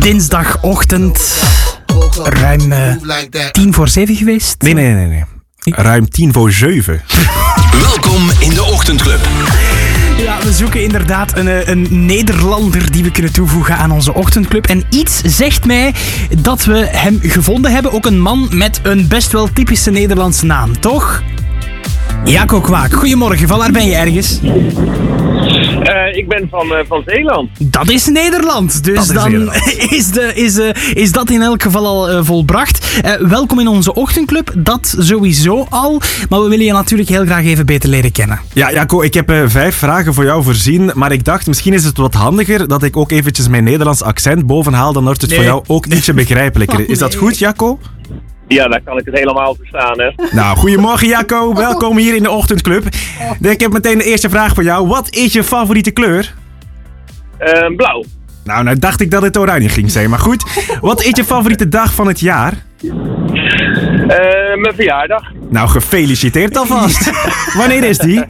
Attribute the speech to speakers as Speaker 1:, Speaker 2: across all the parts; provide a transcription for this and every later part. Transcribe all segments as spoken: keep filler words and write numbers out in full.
Speaker 1: dinsdagochtend ruim uh, tien voor zeven geweest.
Speaker 2: Nee, nee, nee, nee. Ruim tien voor zeven.
Speaker 3: Welkom in de Ochtendclub.
Speaker 1: Ja, we zoeken inderdaad een, een Nederlander die we kunnen toevoegen aan onze Ochtendclub. En iets zegt mij dat we hem gevonden hebben. Ook een man met een best wel typische Nederlandse naam, toch? Jacco Kwaak, goedemorgen. Van waar ben je ergens?
Speaker 4: Uh, ik ben van, uh, van Zeeland.
Speaker 1: Dat is Nederland. Dus is dan Nederland. Is, de, is, uh, is dat in elk geval al uh, volbracht. Uh, welkom in onze Ochtendclub. Dat sowieso al. Maar we willen je natuurlijk heel graag even beter leren kennen.
Speaker 2: Ja, Jacco, ik heb uh, vijf vragen voor jou voorzien. Maar ik dacht, misschien is het wat handiger dat ik ook eventjes mijn Nederlands accent bovenhaal. Dan wordt het nee. voor jou ook ietsje begrijpelijker. Oh, is dat goed, Jacco?
Speaker 4: Ja, daar kan ik het helemaal verstaan, hè.
Speaker 2: Nou, goedemorgen Jacco. Welkom hier in de Ochtendclub. Ik heb meteen de eerste vraag voor jou. Wat is je favoriete kleur?
Speaker 4: Uh, blauw.
Speaker 2: Nou, nou dacht ik dat het oranje ging zijn, maar goed. Wat is je favoriete dag van het jaar?
Speaker 4: Uh, mijn verjaardag.
Speaker 2: Nou, gefeliciteerd alvast. Wanneer is die?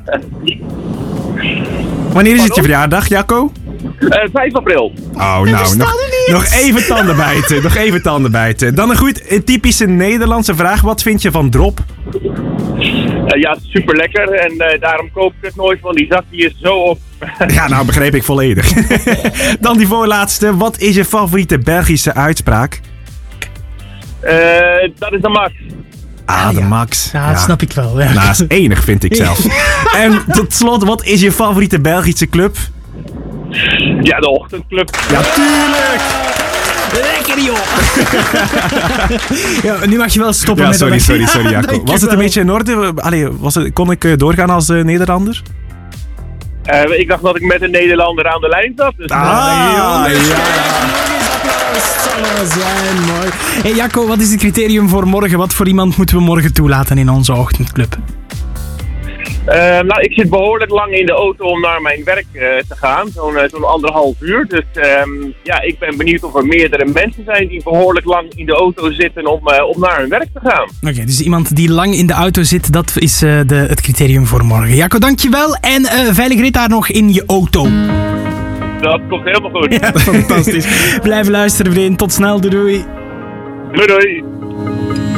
Speaker 2: Wanneer is het je verjaardag, Jacco?
Speaker 4: Uh, vijf april.
Speaker 2: Oh, nou, nog, nog even tanden bijten. Nog even tanden bijten. Dan een goed, een typische Nederlandse vraag. Wat vind je van drop?
Speaker 4: Uh, ja, super lekker. En uh, daarom koop ik het nooit, want die zak die is zo op.
Speaker 2: Ja, nou begreep ik volledig. Dan die voorlaatste. Wat is je favoriete Belgische uitspraak?
Speaker 4: Uh, dat is de Max.
Speaker 2: Ah, de Max.
Speaker 1: Ja, dat ja. snap ik wel. Ja.
Speaker 2: Nou, dat is enig, vind ik zelf. En tot slot, wat is je favoriete Belgische club?
Speaker 4: Ja, de Ochtendclub.
Speaker 2: Ja, tuurlijk!
Speaker 1: Lekker, joh! Ja, nu mag je wel stoppen
Speaker 2: ja,
Speaker 1: met
Speaker 2: sorry,
Speaker 1: dat.
Speaker 2: sorry, sorry, Jacco. Was het een beetje in orde? Allee, was het, kon ik uh, doorgaan als uh, Nederlander?
Speaker 4: Uh, ik dacht dat ik met een Nederlander aan de lijn zat. Dus
Speaker 2: ah, ja, ja.
Speaker 1: Zijn, mooi. Hey Jacco, wat is het criterium voor morgen? Wat voor iemand moeten we morgen toelaten in onze Ochtendclub?
Speaker 4: Uh, nou, ik zit behoorlijk lang in de auto om naar mijn werk uh, te gaan. Zo'n, uh, zo'n anderhalf uur. Dus um, ja, ik ben benieuwd of er meerdere mensen zijn die behoorlijk lang in de auto zitten om, uh, om naar hun werk te gaan.
Speaker 1: Oké, okay, dus iemand die lang in de auto zit, dat is uh, de, het criterium voor morgen. Jacco, dankjewel. En uh, veilig rit daar nog in je auto.
Speaker 4: Dat komt helemaal goed.
Speaker 1: Ja, fantastisch. Blijf luisteren, vriend. Tot snel. Doei doei.
Speaker 4: Doei doei.